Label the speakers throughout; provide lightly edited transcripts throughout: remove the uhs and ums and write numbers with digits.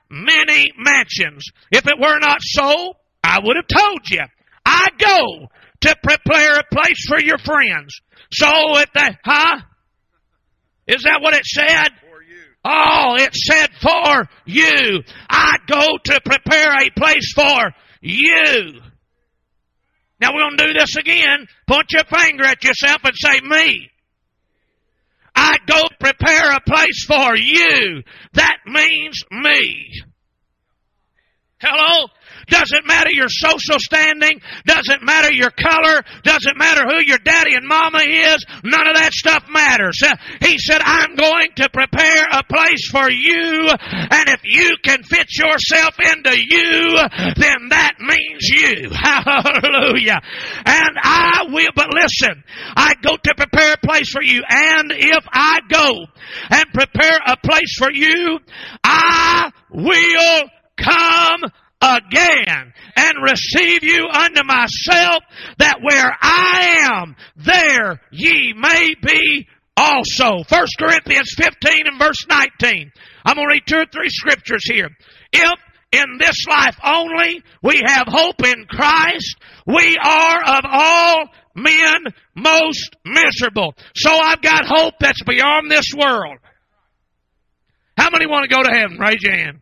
Speaker 1: many mansions. If it were not so, I would have told you. I go to prepare a place for your friends. So if they, is that what it said? Oh, it said for you. I go to prepare a place for you. Now we're going to do this again. Point your finger at yourself and say, me. I go prepare a place for you. That means me. Hello? Doesn't matter your social standing. Doesn't matter your color. Doesn't matter who your daddy and mama is. None of that stuff matters. He said, I'm going to prepare a place for you. And if you can fit yourself into you, then that means you. Hallelujah. And I will, but listen, I go to prepare a place for you. And if I go and prepare a place for you, I will come again and receive you unto myself, that where I am, there ye may be also. 1 Corinthians 15 and verse 19. I'm going to read 2 or 3 scriptures here. If in this life only we have hope in Christ, we are of all men most miserable. So I've got hope that's beyond this world. How many want to go to heaven? Raise your hand.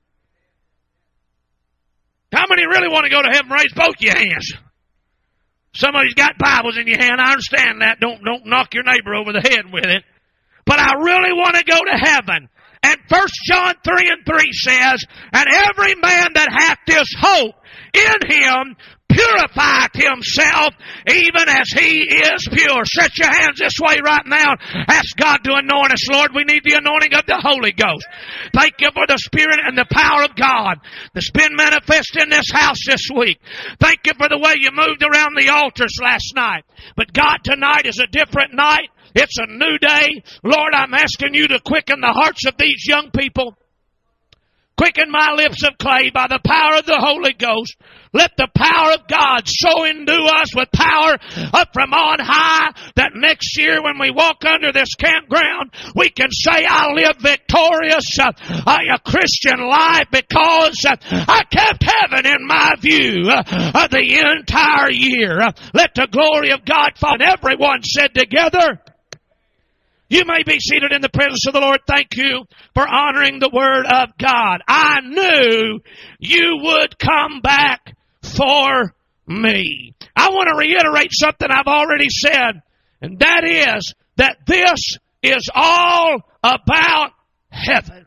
Speaker 1: How many really want to go to heaven? Raise both your hands. Somebody's got Bibles in your hand. I understand that. Don't knock your neighbor over the head with it. But I really want to go to heaven. And 1 John 3 and 3 says, and every man that hath this hope in him purifieth himself even as he is pure. Stretch your hands this way right now. Ask God to anoint us, Lord. We need the anointing of the Holy Ghost. Thank you for the Spirit and the power of God that's been manifest in this house this week. Thank you for the way you moved around the altars last night. But God, tonight is a different night. It's a new day. Lord, I'm asking you to quicken the hearts of these young people. Quicken my lips of clay by the power of the Holy Ghost. Let the power of God so endue us with power up from on high that next year when we walk under this campground, we can say, I live victorious, a Christian life because I kept heaven in my view the entire year. Let the glory of God fall. And everyone said together, you may be seated in the presence of the Lord. Thank you for honoring the Word of God. I knew you would come back for me. I want to reiterate something I've already said, and that is that this is all about heaven.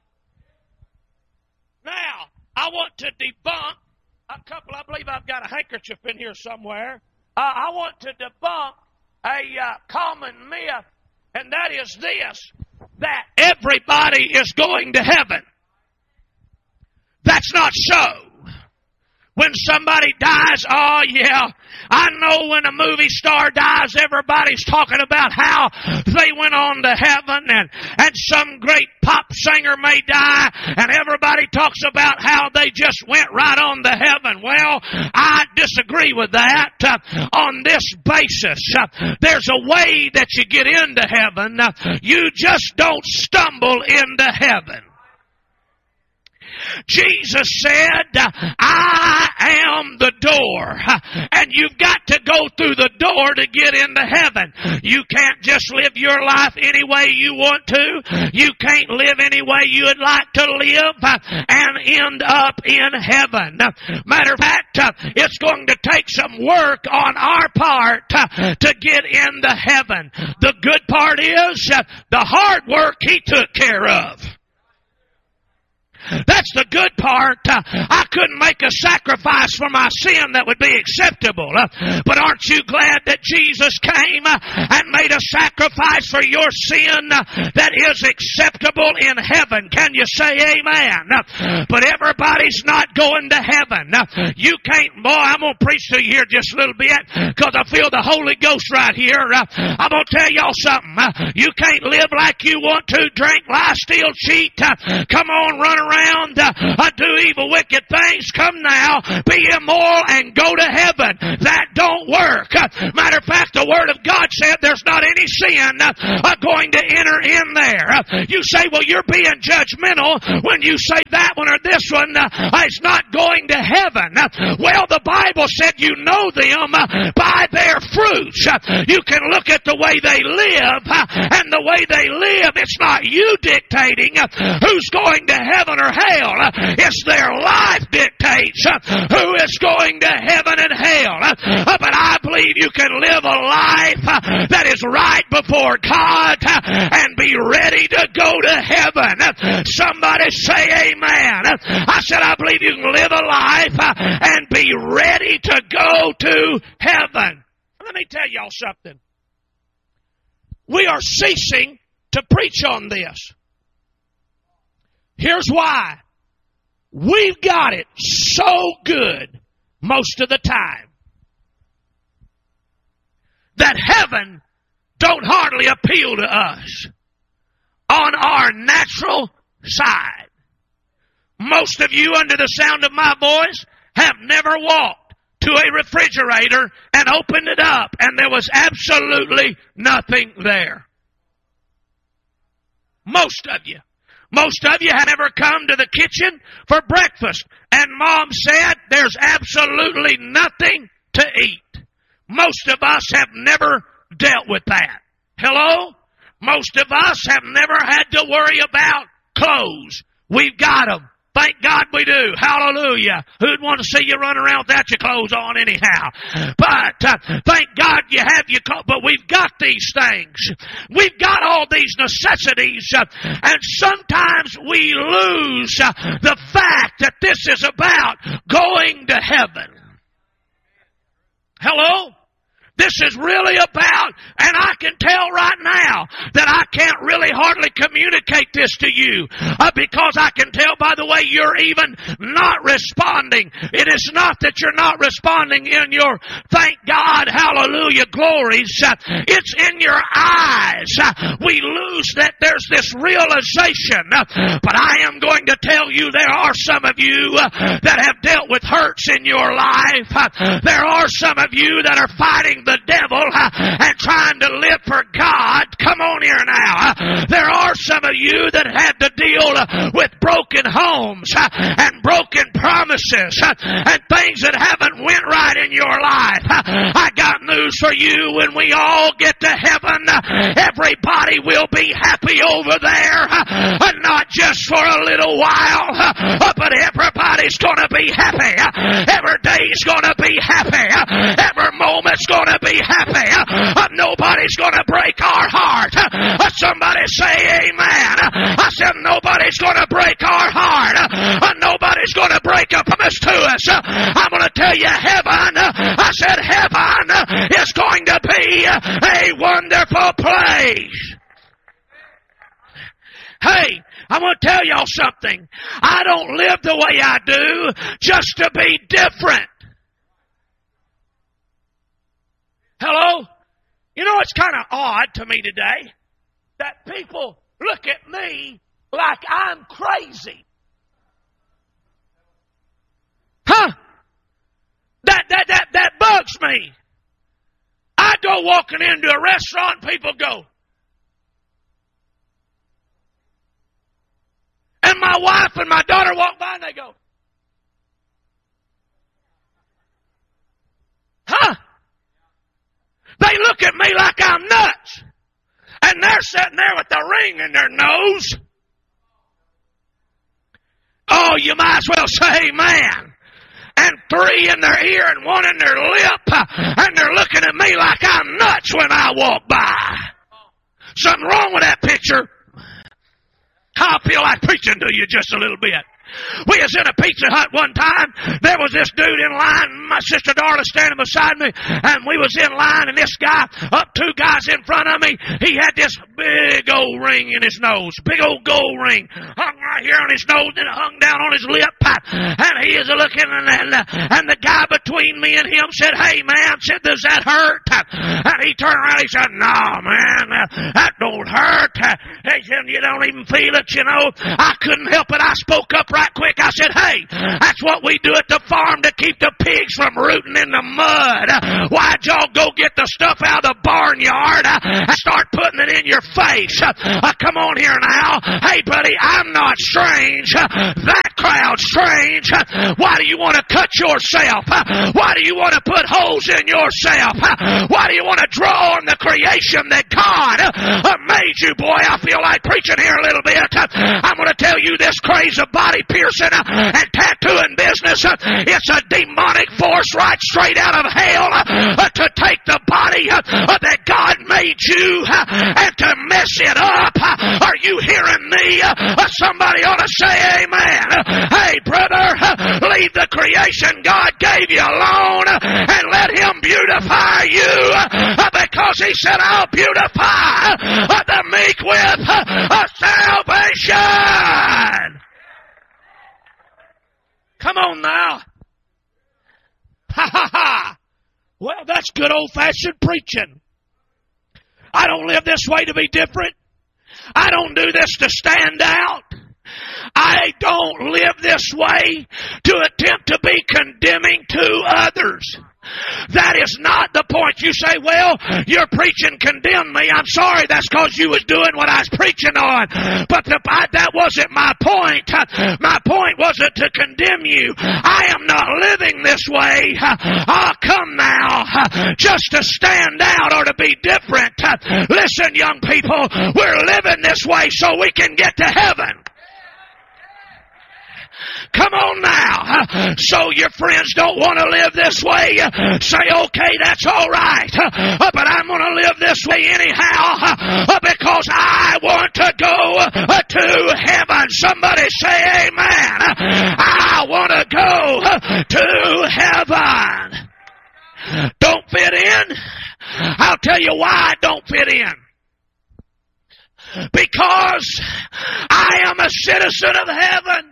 Speaker 1: Now, I want to debunk a couple. I believe I've got a handkerchief in here somewhere. I want to debunk a common myth. And that is this, that everybody is going to heaven. That's not so. When somebody dies, oh yeah, I know when a movie star dies, everybody's talking about how they went on to heaven, and some great pop singer may die, and everybody talks about how they just went right on to heaven. Well, I disagree with that on this basis. There's a way that you get into heaven. You just don't stumble into heaven. Jesus said, I am the door. And you've got to go through the door to get into heaven. You can't just live your life any way you want to. You can't live any way you would like to live and end up in heaven. Matter of fact, it's going to take some work on our part to get into heaven. The good part is the hard work He took care of. That's the good part. I couldn't make a sacrifice for my sin that would be acceptable. But aren't you glad that Jesus came and made a sacrifice for your sin that is acceptable in heaven? Can you say amen? But everybody's not going to heaven. You can't, boy, I'm going to preach to you here just a little bit because I feel the Holy Ghost right here. I'm going to tell y'all something. You can't live like you want to, drink, lie, steal, cheat. Come on, run around. Do evil, wicked things. Come now, be immoral and go to heaven. That don't work. Matter of fact, the Word of God said there's not any sin going to enter in there. You say, well, you're being judgmental when you say that that one or this one is not going to heaven. Well, the Bible said you know them by their fruits. You can look at the way they live, and the way they live, it's not you dictating who's going to heaven or hell. It's their life dictates who is going to heaven and hell. But I believe you can live a life that is right before God and be ready to go to heaven. Somebody say amen. I said I believe you can live a life and be ready to go to heaven. Let me tell y'all something. We are ceasing to preach on this. Here's why. We've got it so good most of the time that heaven don't hardly appeal to us on our natural side. Most of you under the sound of my voice have never walked to a refrigerator and opened it up and there was absolutely nothing there. Most of you. Most of you have never come to the kitchen for breakfast and Mom said there's absolutely nothing to eat. Most of us have never dealt with that. Hello? Most of us have never had to worry about clothes. We've got them. Thank God we do. Hallelujah. Who'd want to see you run around without your clothes on anyhow? But thank God you have your clothes. But we've got these things. We've got all these necessities. And sometimes we lose the fact that this is about going to heaven. Hello? This is really about, and I can tell right now that I can't really hardly communicate this to you because I can tell by the way you're even not responding. It is not that you're not responding in your thank God, hallelujah, glories. It's in your eyes. We lose that there's this realization. But I am going to tell you there are some of you that have dealt with hurts in your life. There are some of you that are fighting the devil and trying to live for God. Come on here now. There are some of you that had to deal with broken homes and broken promises and things that haven't went right in your life. I got news for you. When we all get to heaven, everybody will be happy over there, not just for a little while, but everybody's going to be happy. Every day's going to be happy. Every moment's going to be happy. Nobody's going to break our heart. Somebody say amen. I said nobody's going to break our heart. Nobody's going to break a promise to us. I'm going to tell you heaven. I said heaven is going to be a wonderful place. Hey, I'm going to tell y'all something. I don't live the way I do just to be different. Hello? You know, it's kind of odd to me today that people look at me like I'm crazy. Huh? That bugs me. I go walking into a restaurant and people go. And my wife and my daughter walk by and they go. Huh? They look at me like I'm nuts. And they're sitting there with the ring in their nose. Oh, you might as well say amen. And 3 in their ear and 1 in their lip. And they're looking at me like I'm nuts when I walk by. Something wrong with that picture. I feel like preaching to you just a little bit. We was in a Pizza Hut one time. There was this dude in line. My sister Darla standing beside me. And we was in line and this guy, up 2 guys in front of me, he had this big old ring in his nose. Big old gold ring. Hung right here on his nose and it hung down on his lip. And he is looking and the guy between me and him said, hey man, said, does that hurt? And he turned around and he said, no man, that don't hurt. He said, you don't even feel it, you know. I couldn't help it. I spoke up right quick. I said, hey, that's what we do at the farm to keep the pigs from rooting in the mud. Why'd y'all go get the stuff out of the barnyard and start putting it in your face? Come on here now. Hey, buddy, I'm not strange. That sound strange, why do you want to cut yourself? Why do you want to put holes in yourself? Why do you want to draw on the creation that God made you? Boy, I feel like preaching here a little bit. I'm going to tell you this crazy body piercing and tattooing business, it's a demonic force right straight out of hell to take the body that God made you and to mess it up. Are you hearing me? Somebody ought to say amen. Hey, brother, leave the creation God gave you alone and let Him beautify you, because He said, I'll beautify the meek with salvation. Come on now. Ha ha ha. Well, that's good old-fashioned preaching. I don't live this way to be different. I don't do this to stand out. I don't live this way to attempt to be condemning to others. That is not the point. You say, well, your preaching condemned me. I'm sorry, that's because you was doing what I was preaching on. But that wasn't my point. My point wasn't to condemn you. I am not living this way. Come now, just to stand out or to be different. Listen, young people, we're living this way so we can get to heaven. Come on now. So your friends don't want to live this way. Say, okay, that's all right. But I'm going to live this way anyhow because I want to go to heaven. Somebody say amen. I want to go to heaven. Don't fit in? I'll tell you why I don't fit in. Because I am a citizen of heaven.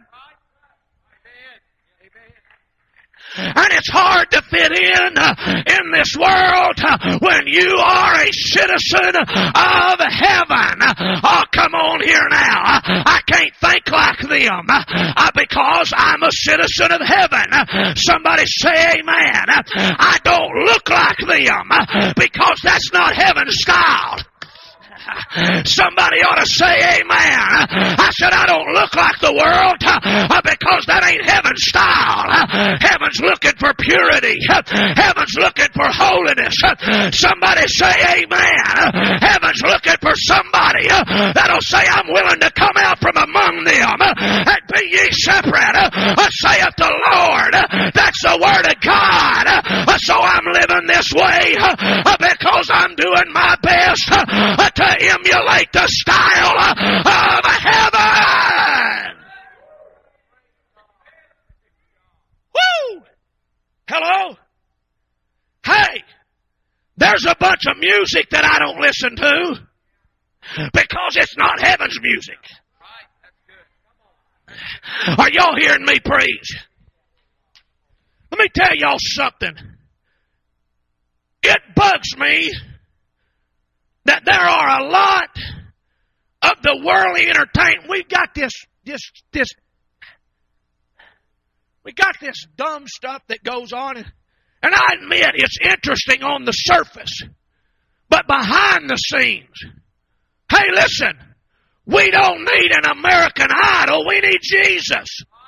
Speaker 1: And it's hard to fit in this world when you are a citizen of heaven. Oh, come on here now. I can't think like them because I'm a citizen of heaven. Somebody say amen. I don't look like them because that's not heaven's style. Somebody ought to say amen. I said I don't look like the world because that ain't heaven's style. Heaven's looking for purity. Heaven's looking for holiness. Somebody say amen. Heaven's looking for somebody that'll say, I'm willing to come out from among them and be ye separate, saith the Lord. That's the word of God. So I'm living this way because I'm doing my best to emulate the style of heaven. Woo! Hello? Hey, there's a bunch of music that I don't listen to because it's not heaven's music. Are y'all hearing me preach? Let me tell y'all something. It bugs me that there are a lot of the worldly entertainment. We got this dumb stuff that goes on, and I admit it's interesting on the surface, but behind the scenes, hey, listen, we don't need an American Idol. We need Jesus.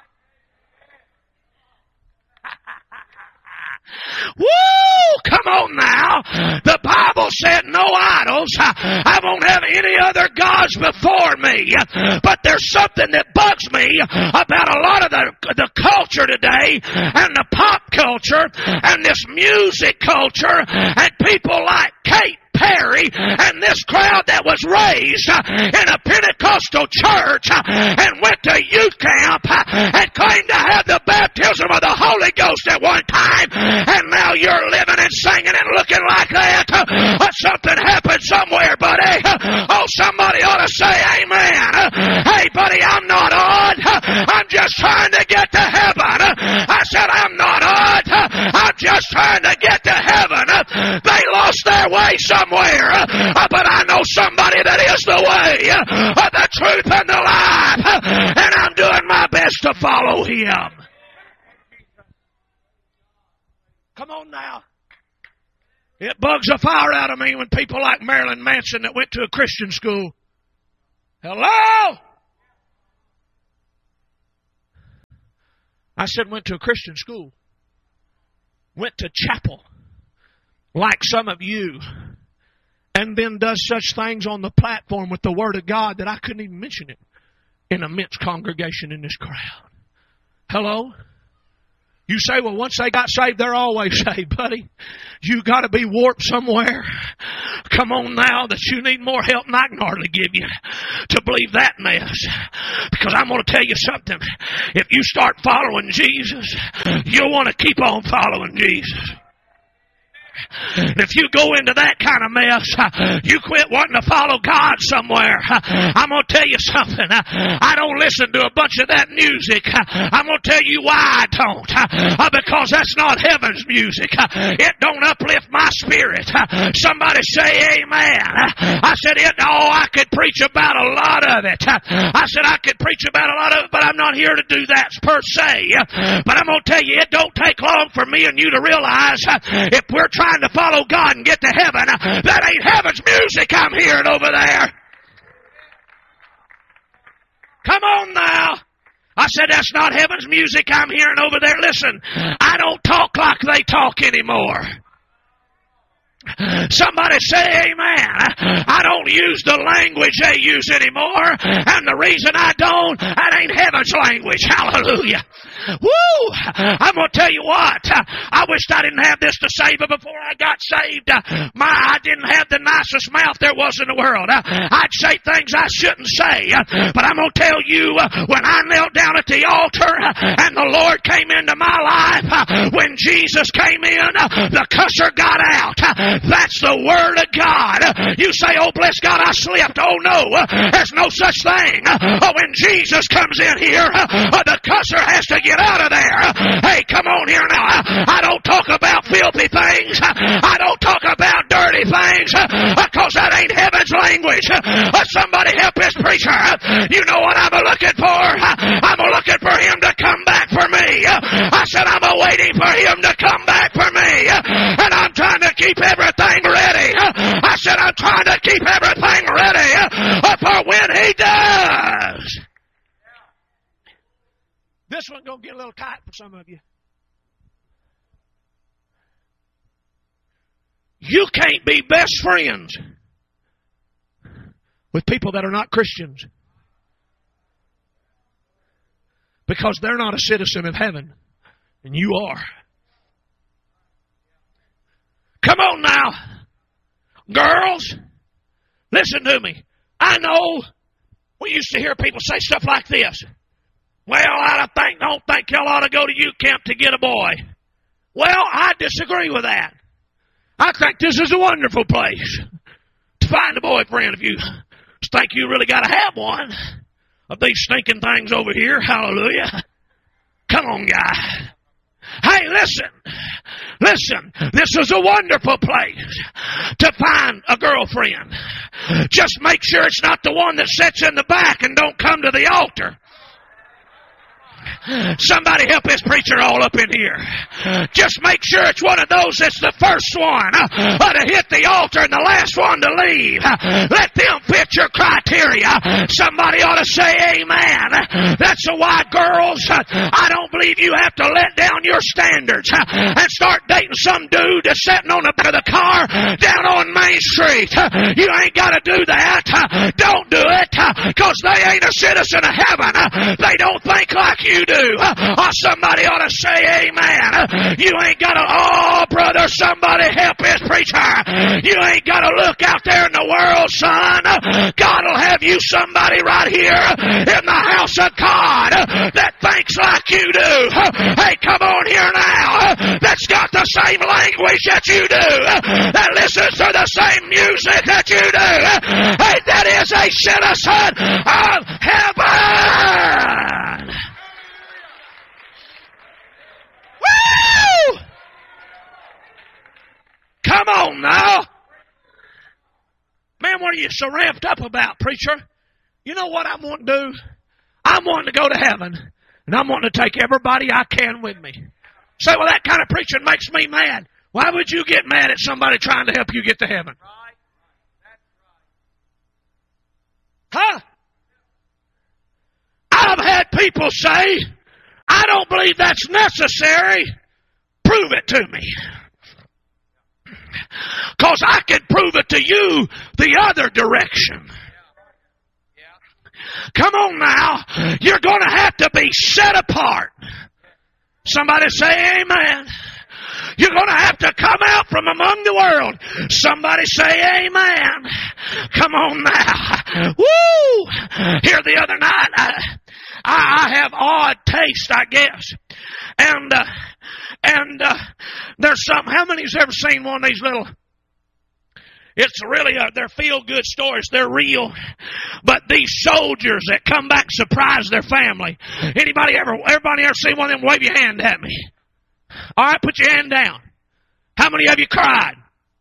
Speaker 1: Woo! Come on now. The Bible said no idols. I won't have any other gods before me. But there's something that bugs me about a lot of the culture today and the pop culture and this music culture and people like Kate Perry and this crowd that was raised in a Pentecostal church and went to youth camp and claimed to have the baptism of the Holy Ghost at one time, and now you're living and singing and looking like that. Something happened somewhere, buddy. Oh, somebody ought to say amen. Hey, buddy, I'm not odd. I'm just trying to get to heaven. I said I'm not odd. I'm just trying to get to heaven. They lost their way somewhere, but I know somebody that is the way, the truth, and the life, and I'm doing my best to follow Him. Come on now. It bugs the fire out of me when people like Marilyn Manson that went to a Christian school. Hello? I said went to a Christian school. Went to chapel. Like some of you. And then does such things on the platform with the Word of God that I couldn't even mention it in a mixed congregation in this crowd. Hello? You say, well, once they got saved, they're always saved, buddy. You got to be warped somewhere. Come on now that you need more help than I can hardly give you to believe that mess. Because I'm going to tell you something. If you start following Jesus, you'll want to keep on following Jesus. If you go into that kind of mess, you quit wanting to follow God somewhere. I'm going to tell you something. I don't listen to a bunch of that music. I'm going to tell you why I don't. Because that's not heaven's music. It don't uplift my spirit. Somebody say amen. I said, I could preach about a lot of it. I said, I could preach about a lot of it, but I'm not here to do that per se. But I'm going to tell you, it don't take long for me and you to realize if we're trying to follow God and get to heaven, that ain't heaven's music I'm hearing over there. Come on now. I said, that's not heaven's music I'm hearing over there. Listen, I don't talk like they talk anymore. Somebody say amen. I don't use the language they use anymore. And the reason I don't, that ain't heaven's language. Hallelujah. Woo! I'm going to tell you what. I wished I didn't have this to say, but before I got saved, I didn't have the nicest mouth there was in the world. I'd say things I shouldn't say. But I'm going to tell you, when I knelt down at the altar and the Lord came into my life, when Jesus came in, the cusser got out. That's the Word of God. You say, oh, bless God, I slipped. Oh, no, there's no such thing. When Jesus comes in here, the cusser has to get out of there. Hey, come on here now. I don't talk about filthy things. I don't talk about dirty things because that ain't heaven's language. Somebody help this preacher. You know what I'm looking for? I'm looking for him to come back for me. I said I'm waiting for him to come back for me. And I'm trying to keep everything ready. I said I'm trying to keep everything ready for when he does. This one's going to get a little tight for some of you. You can't be best friends with people that are not Christians because they're not a citizen of heaven and you are. Come on now. Girls, listen to me. I know we used to hear people say stuff like this. Well, don't think y'all ought to go to youth camp to get a boy. Well, I disagree with that. I think this is a wonderful place to find a boyfriend if you think you really got to have one of these stinking things over here. Hallelujah. Come on, guy. Hey, listen, this is a wonderful place to find a girlfriend. Just make sure it's not the one that sits in the back and don't come to the altar. Somebody help this preacher all up in here. Just make sure it's one of those that's the first one to hit the altar and the last one to leave. Let them fit your criteria. Somebody ought to say amen. That's why, girls, I don't believe you have to let down your standards and start dating some dude that's sitting on the back of the car down on Main Street. You ain't got to do that. Don't do it because they ain't a citizen of heaven. They don't think like you do. Somebody ought to say amen. You ain't got to, brother, somebody help this preacher. You ain't got to look out there in the world, son. God will have you somebody right here in the house of God that thinks like you do. Hey, come on here now. That's got the same language that you do. That listens to the same music that you do. Hey, that is a citizen of heaven. Woo! Come on now. Man, what are you so ramped up about, preacher? You know what I'm wanting to do? I'm wanting to go to heaven, and I'm wanting to take everybody I can with me. Say, well, that kind of preaching makes me mad. Why would you get mad at somebody trying to help you get to heaven? Huh? I've had people say, I don't believe that's necessary, prove it to me. Because I can prove it to you the other direction. Come on now. You're going to have to be set apart. Somebody say amen. You're going to have to come out from among the world. Somebody say amen. Come on now. Woo! Here the other night, I have odd taste, I guess. And there's something. How many's ever seen one of these little... It's really, they're feel-good stories. They're real. But these soldiers that come back surprise their family. Everybody ever seen one of them? Wave your hand at me. All right, put your hand down. How many of you cried?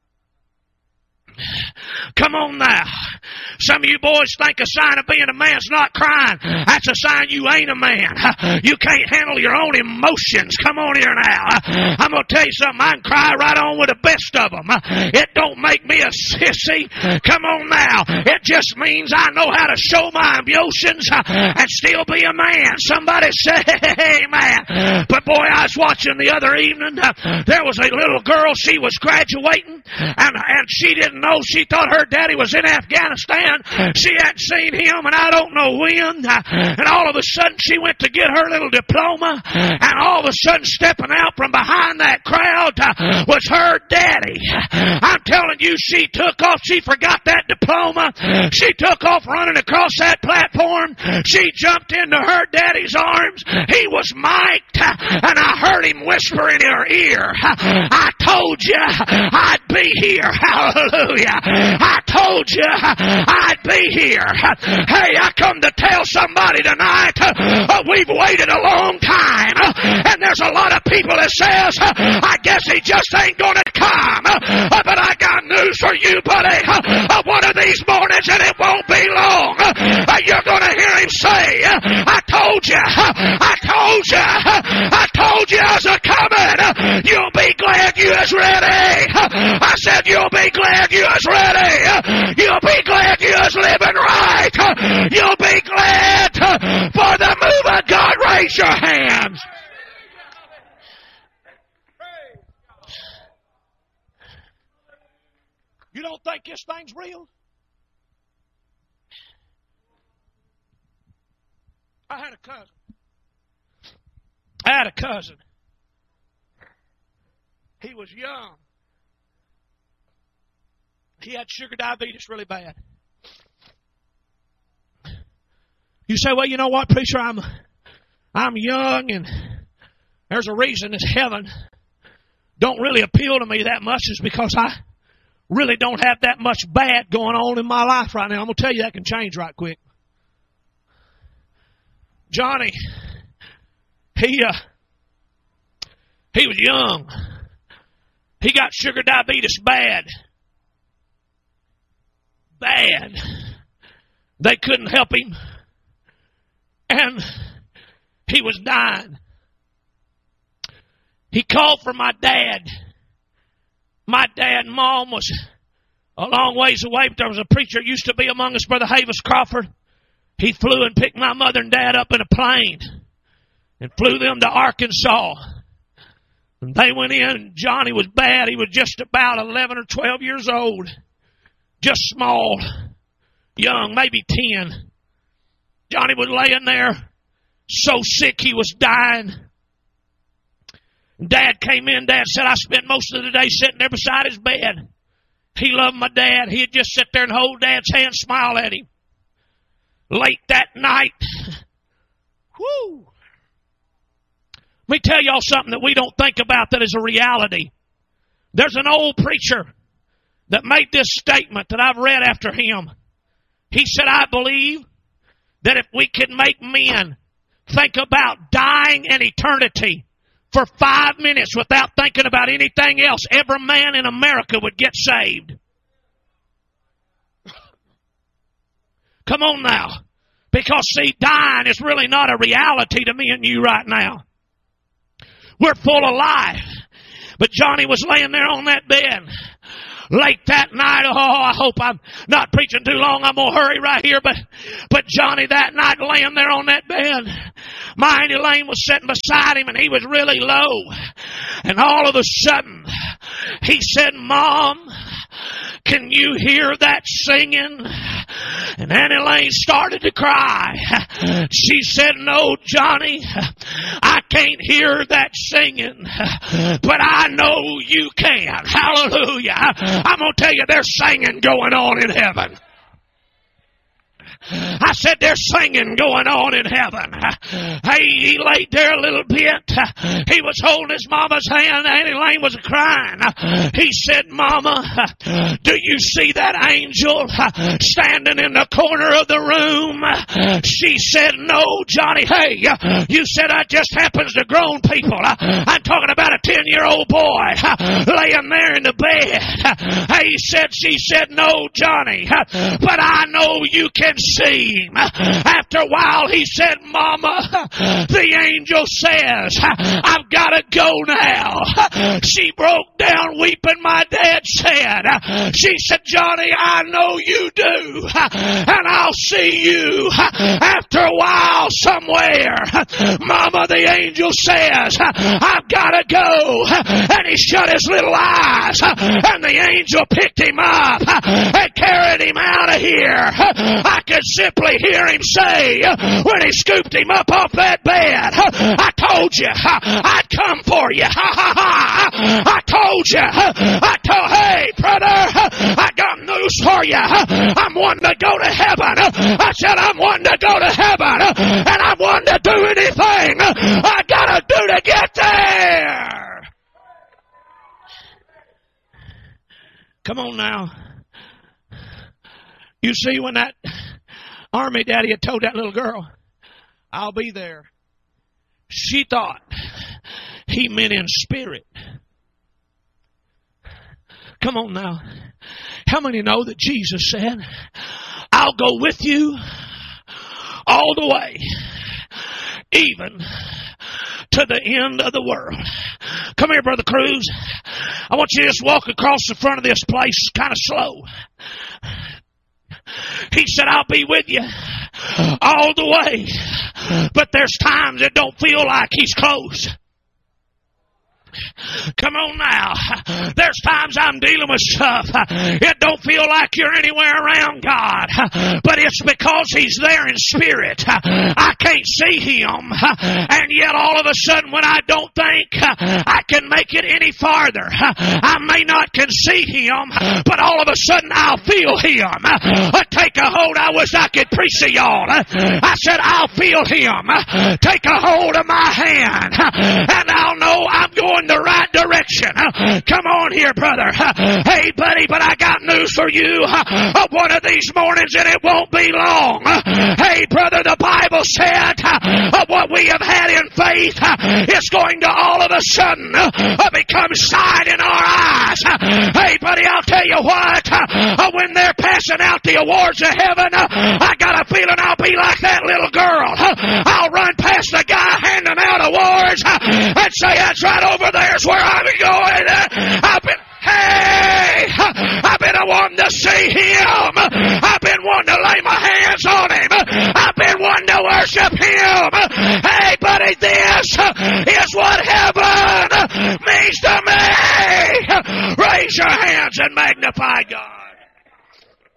Speaker 1: Come on now. Some of you boys think a sign of being a man's not crying. That's a sign you ain't a man. You can't handle your own emotions. Come on here now. I'm going to tell you something. I can cry right on with the best of them. It don't make me a sissy. Come on now. It just means I know how to show my emotions and still be a man. Somebody say amen. But boy, I was watching the other evening. There was a little girl. She was graduating and she didn't know. She thought her daddy was in Afghanistan. She hadn't seen him and I don't know when. And all of a sudden she went to get her little diploma, and all of a sudden stepping out from behind that crowd was her daddy. I'm telling you, she took off. She forgot that diploma. She took off running across that platform. She jumped into her daddy's arms. He was mic'd, and I heard him whisper in her ear, I told you I'd be here. Hallelujah. I told you I'd be here. Hey, I come to tell somebody tonight, we've waited a long time, and there's a lot of people that says, I guess he just ain't going to come. But I got news for you, buddy. One of these mornings, and it won't be long, you're going to hear him say, I told you I was a-coming. You'll be glad you was ready. I said you'll be glad you was ready. You'll be glad you was living right. You'll be glad for the move of God. Raise your hands. You don't think this thing's real? I had a cousin. He was young. He had sugar diabetes really bad. You say, well, you know what, preacher, I'm young, and there's a reason this heaven don't really appeal to me that much, is because I really don't have that much bad going on in my life right now. I'm going to tell you that can change right quick. Johnny, he was young. He got sugar diabetes bad. They couldn't help him. And he was dying. He called for my dad. My dad and mom was a long ways away, but there was a preacher that used to be among us, Brother Havis Crawford. He flew and picked my mother and dad up in a plane and flew them to Arkansas. And they went in, and Johnny was bad. He was just about 11 or 12 years old. Just small, young, maybe 10. Johnny was laying there, so sick he was dying. Dad came in. Dad said, I spent most of the day sitting there beside his bed. He loved my dad. He'd just sit there and hold Dad's hand, smile at him. Late that night, whoo! Let me tell y'all something that we don't think about that is a reality. There's an old preacher that made this statement that I've read after him. He said, I believe that if we could make men think about dying in eternity for 5 minutes without thinking about anything else, every man in America would get saved. Come on now. Because, see, dying is really not a reality to me and you right now. We're full of life. But Johnny was laying there on that bed. Late that night, I hope I'm not preaching too long. I'm going to hurry right here. But Johnny that night laying there on that bed, my Auntie Lane was sitting beside him and he was really low. And all of a sudden, he said, "Mom, can you hear that singing?" And Auntie Lane started to cry. She said, "No, Johnny, I can't hear that singing, but I know you can." Hallelujah. I'm going to tell you, there's singing going on in heaven. I said there's singing going on in heaven. Hey, he laid there a little bit. He was holding his mama's hand. Auntie Lane was crying. He said, "Mama, do you see that angel standing in the corner of the room?" She said, "No, Johnny." "Hey, you said that just happens to grown people. I'm talking about a 10-year-old boy laying there in the bed." Hey, she said, "No, Johnny, but I know you can see him." After a while, he said, "Mama, the angel says I've got to go now." She broke down weeping. My dad said, she said, "Johnny, I know you do, and I'll see you after a while somewhere." "Mama, the angel says I've got to go." And he shut his little eyes, and the angel picked him up and carried him out of here. I could simply hear him say when he scooped him up off that bed, "I told you I'd come for you. I told you. Hey, brother, I got news for you. I'm wanting to go to heaven." I said, "I'm wanting to go to heaven, and I'm wanting to do anything I got to do to get there." Come on now. You see, when that army daddy had told that little girl, "I'll be there," she thought he meant in spirit. Come on now. How many know that Jesus said, "I'll go with you all the way, even to the end of the world"? Come here, Brother Cruz. I want you to just walk across the front of this place kind of slow. He said, "I'll be with you all the way." But there's times it don't feel like he's close. Come on now. There's times I'm dealing with stuff. It don't feel like you're anywhere around God. But it's because He's there in spirit. I can't see Him. And yet all of a sudden when I don't think I can make it any farther, I may not can see Him, but all of a sudden I'll feel Him. Take a hold. I wish I could preach to y'all. I said I'll feel Him. Take a hold of my hand and I'll know I'm going the right direction. Come on here, brother. Hey, buddy, but I got news for you. One of these mornings, and it won't be long. Hey, brother, the Bible said what we have had in faith is going to all of a sudden become sight in our eyes. Hey, buddy, I'll tell you what. When they're passing out the awards of heaven, I got a feeling I'll be like that little girl. I'll run past the guy handing out awards and say, "That's right over there's where I'm going." I've been wanting to see Him. I've been wanting to lay my hands on Him. I've been wanting to worship Him. Hey, buddy, this is what heaven means to me. Raise your hands and magnify God.